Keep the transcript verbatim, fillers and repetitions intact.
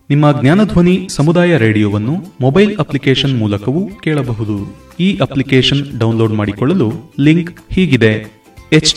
ನಿಮ್ಮ ಜ್ಞಾನಧ್ವನಿ ಸಮುದಾಯ ರೇಡಿಯೋವನ್ನು mobile application ಮೂಲಕವೂ ಕೇಳಬಹುದು. ಈ ಅಪ್ಲಿಕೇಶನ್ ಡೌನ್ಲೋಡ್ ಮಾಡಿಕೊಳ್ಳಲು ಲಿಂಕ್ ಹೀಗಿದೆ.